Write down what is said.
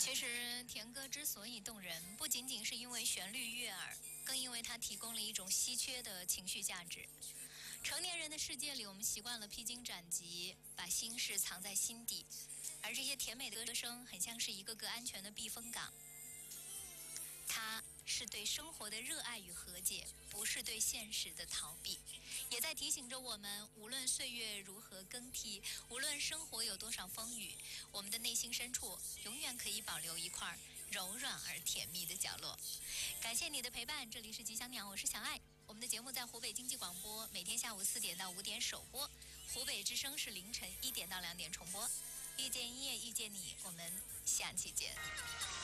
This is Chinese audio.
其实甜歌之所以动人，不仅仅是因为旋律悦耳，更因为它提供了一种稀缺的情绪价值。成年人的世界里，我们习惯了披荆斩棘，把心事藏在心底，而这些甜美的歌声很像是一个个安全的避风港。它是对生活的热爱与和解，不是对现实的逃避，也在提醒着我们，无论岁月如何更替，无论生活有多少风雨，我们的内心深处永远可以保留一块柔软而甜蜜的角落。感谢你的陪伴，这里是吉祥鸟，我是小爱。我们的节目在湖北经济广播每天下午4点到5点首播，湖北之声是凌晨1点到2点重播。遇见音乐，遇见你，我们下期见。